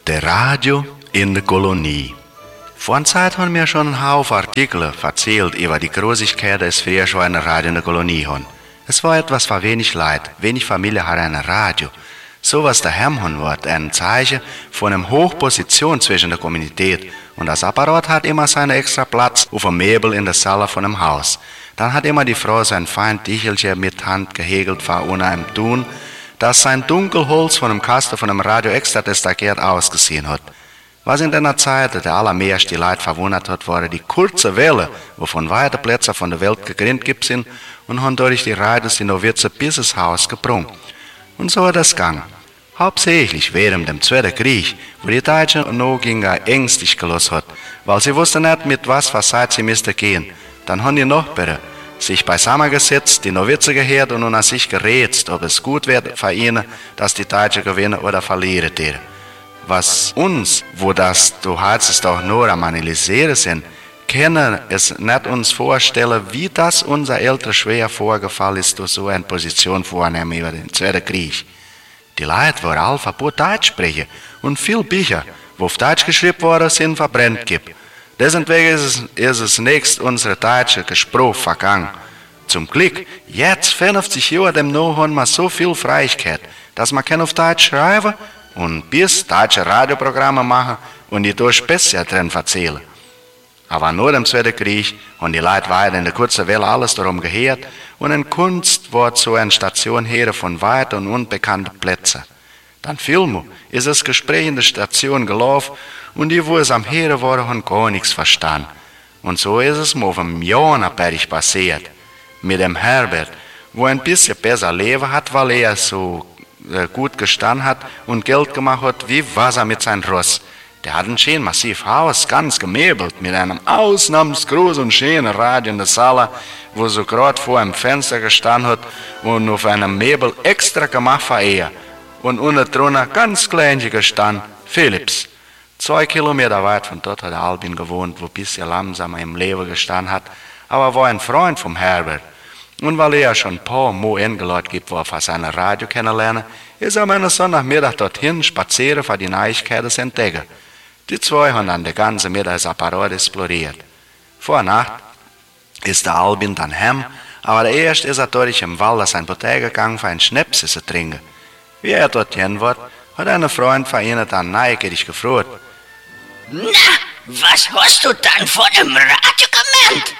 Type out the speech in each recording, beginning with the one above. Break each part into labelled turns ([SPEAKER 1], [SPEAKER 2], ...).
[SPEAKER 1] Der Radio in der Kolonie. Vor einer Zeit haben wir schon einen Haufen Artikel erzählt über die Großigkeit des früher schon ein Radio in der Kolonie haben. Es war etwas für wenig Leute, wenig Familie hat ein Radio. So was daheim haben wird, ein Zeichen von einer Hochposition zwischen der Kommunität. Und das Apparat hat immer seinen extra Platz auf dem Möbel in der Salle von einem Haus. Dann hat immer die Frau sein fein Tichelchen mit Hand gehegelt vor ohne einem Tun, dass sein Dunkelholz von dem Kasten von dem Radio extra destakiert ausgesehen hat. Was in der Zeit der allermehrste die Leute verwundert hat, waren die kurze Welle, wovon weite Plätze von der Welt gegrinnt gibt sind und haben durch die Radios die Novize bis ins Haus gebrungen. Und so hat es gegangen. Hauptsächlich während dem Zweiten Krieg, wo die Deutschen noch ängstlich gelassen hat, weil sie wussten nicht, mit was für Zeit sie müssten gehen. Dann haben die Nachbarn sich beisammen gesetzt, die Novize gehört und an sich gerätst, ob es gut wird für ihnen, dass die Deutschen gewinnen oder verlieren werden. Was uns, wo das du hast es doch nur am Analysieren sind, können es nicht uns vorstellen, wie das unser Eltern schwer vorgefallen ist, durch so eine Position vornehmen über den Zweiten Krieg. Die Leute waren alle verboten Deutsch sprechen und viele Bücher, wo auf Deutsch geschrieben worden sind, verbrennt gibt. Deswegen ist es nächst unsere deutsche Gespräch vergangen. Zum Glück, jetzt 50 Jahre dem noch haben wir so viel Freiheit, dass man kann auf Deutsch schreiben und bis deutsche Radioprogramme machen und die durch besser drin erzählen. Aber nur im Zweiten Krieg haben die Leute weiter in der kurzen Welle alles darum gehört und in Kunst wird so eine Station her von weiten und unbekannten Plätzen. Dann filmen ist das Gespräch in der Station gelaufen und die, wo es am Hören waren, haben gar nichts verstanden. Und so ist es mir auf dem Jona-Berg passiert, mit dem Herbert, wo ein bisschen besser leben hat, weil er so gut gestanden hat und Geld gemacht hat, wie Wasser mit seinem Ross. Der hat ein schön massiv Haus, ganz gemöbelt, mit einem ausnahmsgroßen und schönen Radio in der Salle, wo so gerade vor einem Fenster gestanden hat und auf einem Möbel extra gemacht für er. Und unten drunter ganz klein gestanden, Philips. 2 Kilometer weit von dort hat der Albin gewohnt, wo ein bisschen langsam im Leben gestanden hat, aber war ein Freund vom Herbert. Und weil er schon ein paar Mal eingeladen gibt, wo er für seine Radio kennenlernen, ist er am Sonntagmittag dorthin spazieren, für die Neuigkeiten zu entdecken. Die zwei haben dann den ganzen Mittag das Apparat exploriert. Vor Nacht ist der Albin dann heim, aber erst ist er durch im Wald aus sein Botell gegangen, für einen Schnaps zu trinken. Wie er dorthin wird, hat ein Freund von ihnen dann neugierig gefragt:
[SPEAKER 2] Na, was hast du dann von dem Radio gemeint?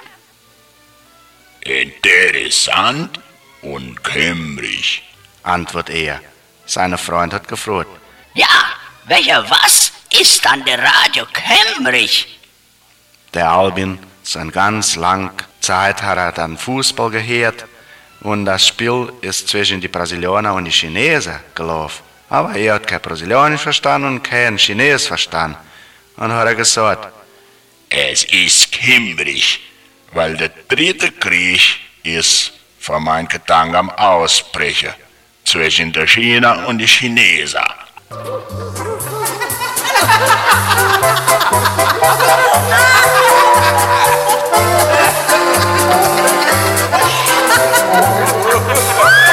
[SPEAKER 3] Interessant und kämmrig,
[SPEAKER 1] antwortet er. Sein Freund hat gefragt:
[SPEAKER 2] Ja, welcher was ist dann der Radio kämmrig?
[SPEAKER 1] Der Albin, sein ganz lang Zeit hat er dann Fußball gehört und das Spiel ist zwischen die Brasilianer und die Chinesen gelaufen. Aber er hat kein Brasilianisch verstanden und kein Chines verstanden. Und hat er gesagt:
[SPEAKER 3] es ist kämmrig, weil der dritte Krieg ist von meinen Gedanken am Ausbrechen zwischen der China und die Chinesen.